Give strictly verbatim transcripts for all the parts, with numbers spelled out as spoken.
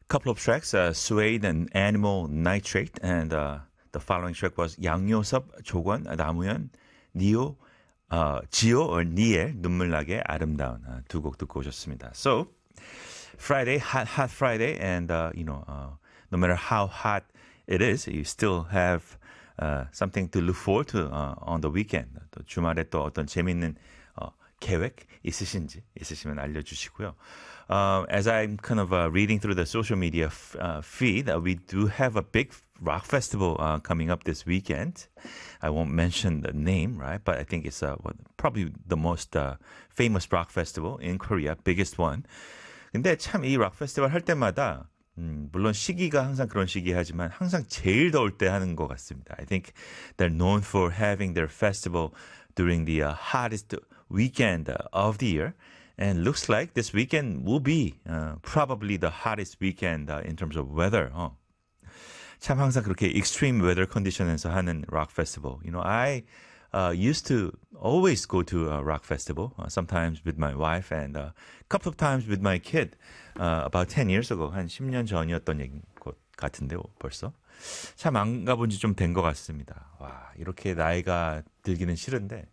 couple of tracks, uh, Suede and Animal Nitrate, and uh, the following track was 양요섭, 조건, 남우현, 니오, uh, 지오 or 니엘, 눈물나게 아름다운 uh, 두 곡 듣고 오셨습니다. So Friday, hot, hot Friday, and uh, you know, uh, no matter how hot it is, you still have uh, something to look forward to uh, on the weekend. 또 주말에 또 어떤 재밌는 어, 계획 있으신지 있으시면 알려주시고요. Uh, as I'm kind of uh, reading through the social media f- uh, feed, uh, we do have a big rock festival uh, coming up this weekend. I won't mention the name, right? But I think it's uh, probably the most uh, famous rock festival in Korea, biggest one. 근데 참 이 락 페스티벌 할 때마다 음, 물론 시기가 항상 그런 시기 하지만 항상 제일 더울 때 하는 것 같습니다. I think they're known for having their festival during the uh, hottest weekend of the year. And looks like this weekend will be uh, probably the hottest weekend uh, in terms of weather. 어. 참 항상 그렇게 extreme weather condition에서 하는 rock festival. You know, I uh, used to always go to a rock festival, uh, sometimes with my wife and a couple of times with my kid. Uh, about ten years ago, 한 십 년 전이었던 얘기 것 같은데요, 벌써. 참 안 가본 지 좀 된 것 같습니다. 와, 이렇게 나이가 들기는 싫은데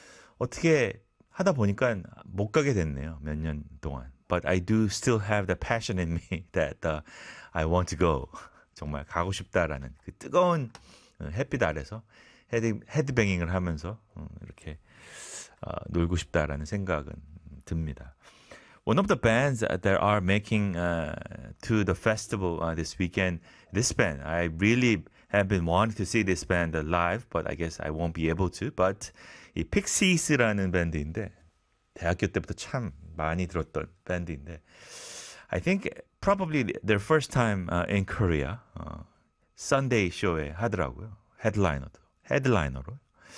어떻게 하다 보니까 못 가게 됐네요. 몇 년 동안. But I do still have the passion in me that uh, I want to go. 정말 가고 싶다라는 그 뜨거운 햇빛 아래서 헤드, 헤드뱅잉을 하면서 이렇게 어, 놀고 싶다라는 생각은 듭니다. One of the bands that are making uh, to the festival uh, this weekend, this band, I really have been wanting to see this band live, but I guess I won't be able to. But 이 픽시스라는 밴드인데 대학교 때부터 참 많이 들었던 밴드인데 I think probably their first time uh, in Korea uh, Sunday show에 하더라고요. 헤드라이너도 헤드라이너로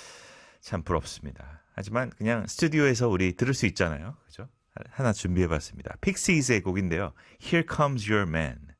참 부럽습니다. 하지만 그냥 스튜디오에서 우리 들을 수 있잖아요. 그죠? 하나 준비해봤습니다. 픽시스의 곡인데요. Here Comes Your Man.